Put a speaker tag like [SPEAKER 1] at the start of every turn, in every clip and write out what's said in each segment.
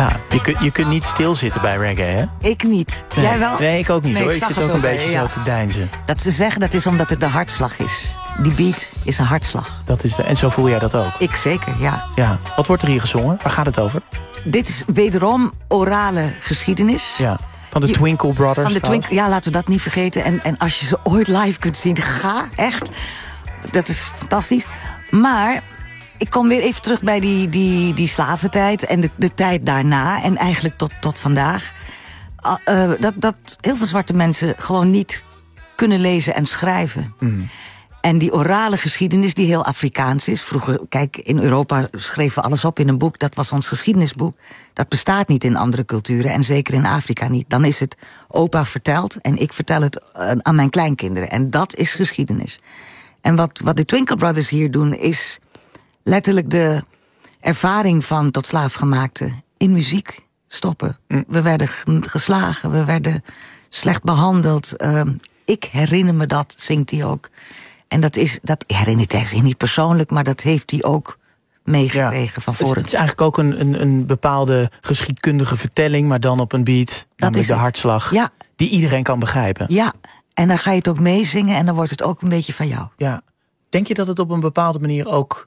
[SPEAKER 1] Ja, je kunt niet stilzitten bij reggae, hè?
[SPEAKER 2] Ik niet.
[SPEAKER 1] Nee.
[SPEAKER 2] Jij wel?
[SPEAKER 1] Nee, ik ook niet, hoor. Ik zit ook een beetje
[SPEAKER 2] ja.
[SPEAKER 1] zo te deinzen.
[SPEAKER 2] Dat ze zeggen, dat is omdat het de hartslag is. Die beat is een hartslag.
[SPEAKER 1] En zo voel jij dat ook?
[SPEAKER 2] Ik zeker, ja.
[SPEAKER 1] Ja. Wat wordt er hier gezongen? Waar gaat het over?
[SPEAKER 2] Dit is wederom orale geschiedenis.
[SPEAKER 1] Ja. Van de Twinkle Brothers.
[SPEAKER 2] Van de Twinkle, ja, laten we dat niet vergeten. En als je ze ooit live kunt zien, ga, echt. Dat is fantastisch. Maar ik kom weer even terug bij die slaventijd en de tijd daarna. En eigenlijk tot vandaag. Dat heel veel zwarte mensen gewoon niet kunnen lezen en schrijven. Mm. En die orale geschiedenis, die heel Afrikaans is. Vroeger, kijk, in Europa schreven we alles op in een boek. Dat was ons geschiedenisboek. Dat bestaat niet in andere culturen. En zeker in Afrika niet. Dan is het opa vertelt en ik vertel het aan mijn kleinkinderen. En dat is geschiedenis. En wat de Twinkle Brothers hier doen, is letterlijk de ervaring van tot slaafgemaakte in muziek stoppen. Mm. We werden geslagen, we werden slecht behandeld. Ik herinner me dat, zingt hij ook. En dat herinnert hij zich niet persoonlijk, maar dat heeft hij ook meegekregen van voren.
[SPEAKER 1] Het is eigenlijk ook een bepaalde geschiedkundige vertelling, maar dan op een beat, dat is de hartslag, die iedereen kan begrijpen.
[SPEAKER 2] Ja, en dan ga je het ook meezingen en dan wordt het ook een beetje van jou.
[SPEAKER 1] Ja. Denk je dat het op een bepaalde manier ook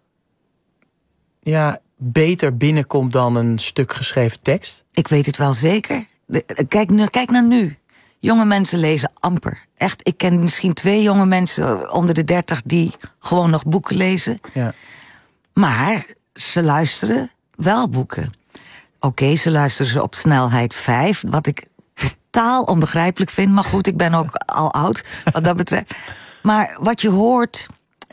[SPEAKER 1] beter binnenkomt dan een stuk geschreven tekst?
[SPEAKER 2] Ik weet het wel zeker. Kijk naar nu. Jonge mensen lezen amper. Echt, ik ken misschien 2 jonge mensen onder de 30 die gewoon nog boeken lezen. Ja. Maar ze luisteren wel boeken. Oké, ze luisteren ze op snelheid 5, wat ik totaal onbegrijpelijk vind. Maar goed, ik ben ook al oud wat dat betreft. Maar wat je hoort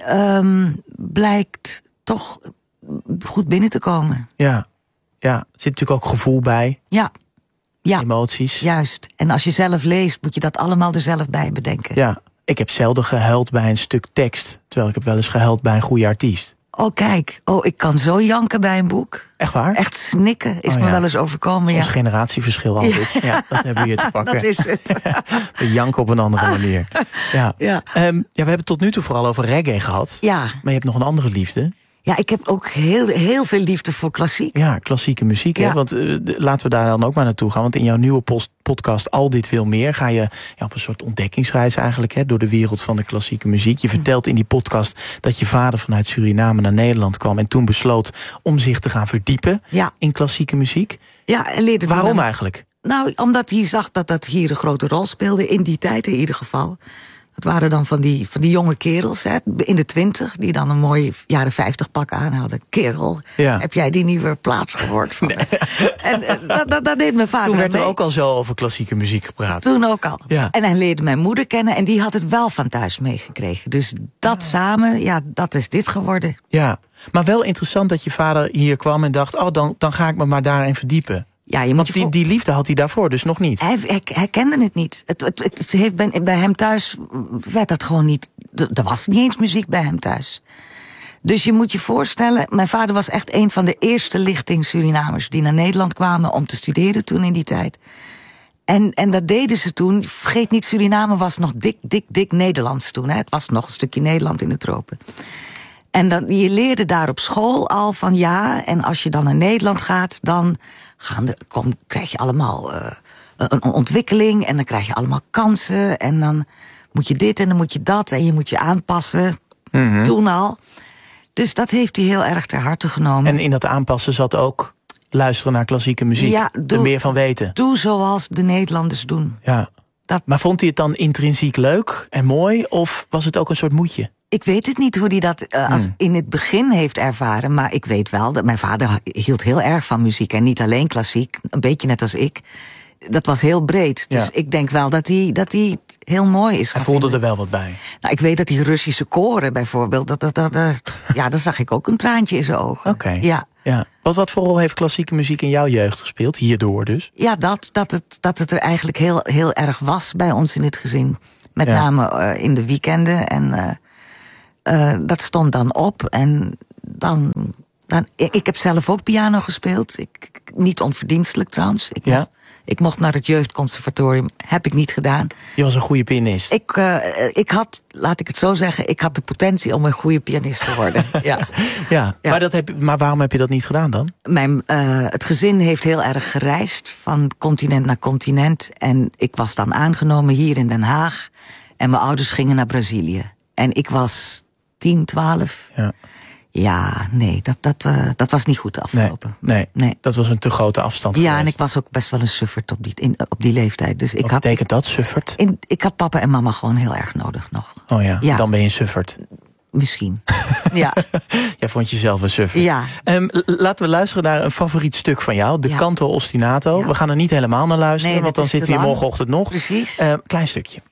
[SPEAKER 2] blijkt toch goed binnen te komen.
[SPEAKER 1] Ja, er zit natuurlijk ook gevoel bij.
[SPEAKER 2] Ja.
[SPEAKER 1] Emoties.
[SPEAKER 2] Juist. En als je zelf leest, moet je dat allemaal er zelf bij bedenken.
[SPEAKER 1] Ja, ik heb zelden gehuild bij een stuk tekst, terwijl ik heb wel eens gehuild bij een goede artiest.
[SPEAKER 2] Oh, kijk. Oh, ik kan zo janken bij een boek.
[SPEAKER 1] Echt waar?
[SPEAKER 2] Echt snikken is me wel eens overkomen.
[SPEAKER 1] Soms generatieverschil altijd. Ja, dat hebben we hier te pakken.
[SPEAKER 2] Dat is het.
[SPEAKER 1] We janken op een andere manier. Ja. We hebben tot nu toe vooral over reggae gehad. Ja. Maar je hebt nog een andere liefde.
[SPEAKER 2] Ja, ik heb ook heel veel liefde voor klassiek.
[SPEAKER 1] Ja, klassieke muziek. Ja. Hè? Want laten we daar dan ook maar naartoe gaan. Want in jouw nieuwe podcast Al Dit Wil Meer ga je op een soort ontdekkingsreis eigenlijk door de wereld van de klassieke muziek. Je vertelt in die podcast dat je vader vanuit Suriname naar Nederland kwam en toen besloot om zich te gaan verdiepen in klassieke muziek. Ja, en leerde waarom eigenlijk?
[SPEAKER 2] Nou, omdat hij zag dat dat hier een grote rol speelde, in die tijd in ieder geval. Dat waren dan van die jonge kerels in de 20, die dan een mooi jaren 50 pak aan hadden. Kerel, heb jij die nieuwe plaat gehoord van? Nee. En dat deed mijn vader.
[SPEAKER 1] Toen werd er ook al zo over klassieke muziek gepraat.
[SPEAKER 2] Toen ook al. Ja. En hij leerde mijn moeder kennen en die had het wel van thuis meegekregen. Dus dat samen, dat is dit geworden.
[SPEAKER 1] Ja, maar wel interessant dat je vader hier kwam en dacht, dan ga ik me maar daarin verdiepen.
[SPEAKER 2] Ja,
[SPEAKER 1] want die liefde had hij daarvoor dus nog niet.
[SPEAKER 2] Hij kende het niet. Het heeft bij hem thuis werd dat gewoon niet. Er was niet eens muziek bij hem thuis. Dus je moet je voorstellen, mijn vader was echt een van de eerste lichting Surinamers die naar Nederland kwamen om te studeren toen in die tijd. En dat deden ze toen. Vergeet niet, Suriname was nog dik Nederlands toen. Het was nog een stukje Nederland in de tropen. En je leerde daar op school al van en als je dan naar Nederland gaat, dan krijg je allemaal een ontwikkeling en dan krijg je allemaal kansen en dan moet je dit en dan moet je dat en je moet je aanpassen. Mm-hmm. Toen al. Dus dat heeft hij heel erg ter harte genomen.
[SPEAKER 1] En in dat aanpassen zat ook luisteren naar klassieke muziek, er meer van weten.
[SPEAKER 2] Doe zoals de Nederlanders doen.
[SPEAKER 1] Ja. Maar vond hij het dan intrinsiek leuk en mooi of was het ook een soort moedje?
[SPEAKER 2] Ik weet het niet hoe hij dat als in het begin heeft ervaren. Maar ik weet wel dat mijn vader hield heel erg van muziek. En niet alleen klassiek, een beetje net als ik. Dat was heel breed. Dus ik denk wel dat hij heel mooi is.
[SPEAKER 1] Hij voelde er wel wat bij.
[SPEAKER 2] Nou, ik weet dat die Russische koren bijvoorbeeld, daar zag ik ook een traantje in zijn ogen.
[SPEAKER 1] Oké. Ja. Wat voor rol heeft klassieke muziek in jouw jeugd gespeeld? Hierdoor dus?
[SPEAKER 2] Ja, dat het er eigenlijk heel erg was bij ons in het gezin. Met name in de weekenden en dat stond dan op en dan ik heb zelf ook piano gespeeld. Niet onverdienstelijk trouwens. Ik mocht naar het jeugdconservatorium. Heb ik niet gedaan.
[SPEAKER 1] Je was een goede pianist.
[SPEAKER 2] Ik had, laat ik het zo zeggen, ik had de potentie om een goede pianist te worden. Ja.
[SPEAKER 1] Maar waarom heb je dat niet gedaan dan?
[SPEAKER 2] Het gezin heeft heel erg gereisd van continent naar continent. En ik was dan aangenomen hier in Den Haag. En mijn ouders gingen naar Brazilië. En ik was 10, 12.
[SPEAKER 1] Ja.
[SPEAKER 2] Ja, nee, dat was niet goed afgelopen.
[SPEAKER 1] Nee, dat was een te grote afstand
[SPEAKER 2] Ja,
[SPEAKER 1] geweest.
[SPEAKER 2] en ik was ook best wel een sufferd op die leeftijd. Dus
[SPEAKER 1] Wat betekent dat, sufferd?
[SPEAKER 2] Ik had papa en mama gewoon heel erg nodig nog.
[SPEAKER 1] Oh ja, dan ben je een sufferd.
[SPEAKER 2] Misschien, ja.
[SPEAKER 1] Jij vond jezelf een sufferd.
[SPEAKER 2] Ja.
[SPEAKER 1] Laten we luisteren naar een favoriet stuk van jou. De Canto Ostinato.
[SPEAKER 2] Ja.
[SPEAKER 1] We gaan er niet helemaal naar luisteren, want dan zitten we hier morgenochtend nog.
[SPEAKER 2] Precies.
[SPEAKER 1] Klein stukje.